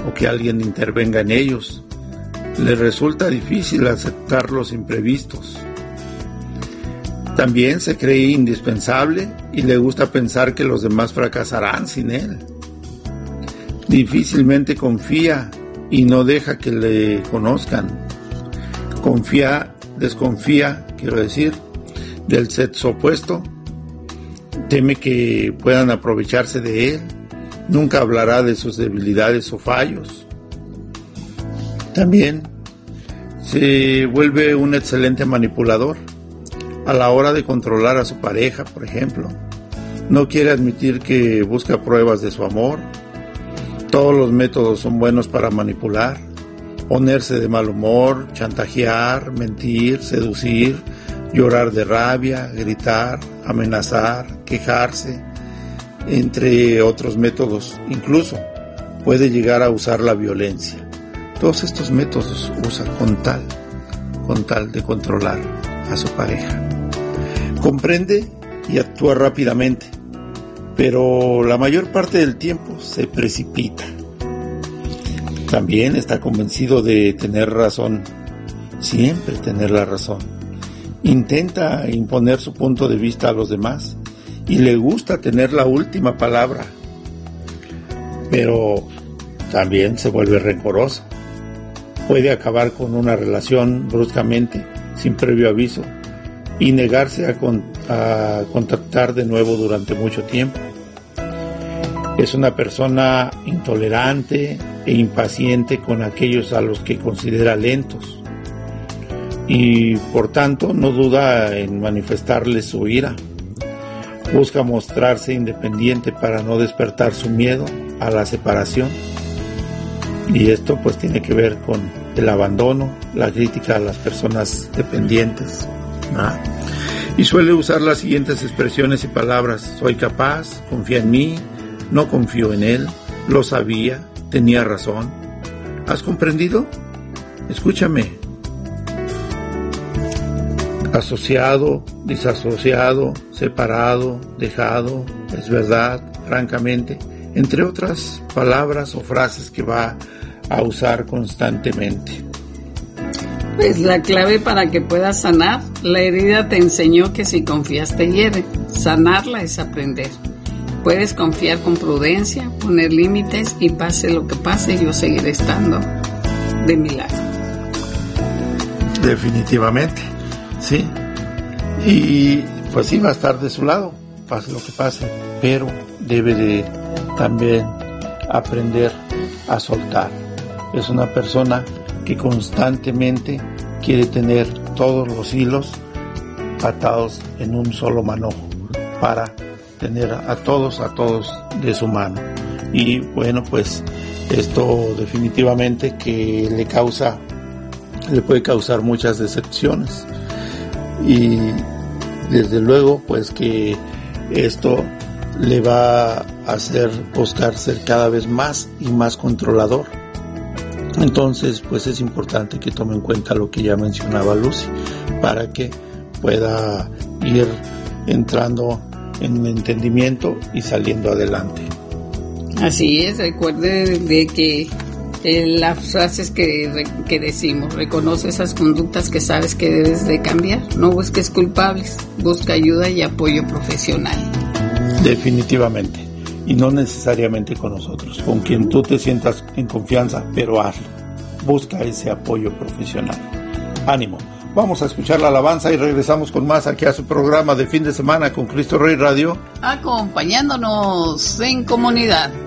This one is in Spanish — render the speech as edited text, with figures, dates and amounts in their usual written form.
o que alguien intervenga en ellos. Le resulta difícil aceptar los imprevistos. También se cree indispensable y le gusta pensar que los demás fracasarán sin él. Difícilmente confía y no deja que le conozcan. Desconfía, del sexo opuesto. Teme que puedan aprovecharse de él. Nunca hablará de sus debilidades o fallos. También se vuelve un excelente manipulador a la hora de controlar a su pareja, por ejemplo. No quiere admitir que busca pruebas de su amor. Todos los métodos son buenos para manipular, ponerse de mal humor, chantajear, mentir, seducir, llorar de rabia, gritar, amenazar, quejarse, entre otros métodos. Incluso puede llegar a usar la violencia. Todos estos métodos usa con tal de controlar a su pareja. Comprende y actúa rápidamente, pero la mayor parte del tiempo se precipita. También está convencido de tener razón, siempre tener la razón. Intenta imponer su punto de vista a los demás y le gusta tener la última palabra, pero también se vuelve rencoroso. Puede acabar con una relación bruscamente, sin previo aviso, y negarse a contactar de nuevo durante mucho tiempo. Es una persona intolerante e impaciente con aquellos a los que considera lentos y por tanto no duda en manifestarles su ira. Busca mostrarse independiente para no despertar su miedo a la separación, y esto pues tiene que ver con el abandono, la crítica a las personas dependientes, ¿no? Y suele usar las siguientes expresiones y palabras: soy capaz, confía en mí, no confío en él, lo sabía, tenía razón. ¿Has comprendido? Escúchame. Asociado, disasociado, separado, dejado, es verdad, francamente, entre otras palabras o frases que va a usar constantemente. Pues la clave para que puedas sanar, la herida te enseñó que si confías te hiere. Sanarla es aprender. Puedes confiar con prudencia, poner límites y pase lo que pase, yo seguiré estando de mi lado. Definitivamente, sí. Y pues sí, va a estar de su lado, pase lo que pase, pero debe de también aprender a soltar. Es una persona que constantemente quiere tener todos los hilos atados en un solo manojo para tener a todos de su mano. Y bueno, pues esto definitivamente que le puede causar muchas decepciones, y desde luego pues que esto le va a hacer buscar ser cada vez más y más controlador. Entonces pues es importante que tome en cuenta lo que ya mencionaba Lucy, para que pueda ir entrando en entendimiento y saliendo adelante. Así es, recuerde de que las frases que decimos: reconoce esas conductas que sabes que debes de cambiar, no busques culpables, busca ayuda y apoyo profesional. Definitivamente, y no necesariamente con nosotros, con quien tú te sientas en confianza, pero hazlo, busca ese apoyo profesional. Ánimo. Vamos a escuchar la alabanza y regresamos con más aquí a su programa de fin de semana con Cristo Rey Radio, acompañándonos en comunidad.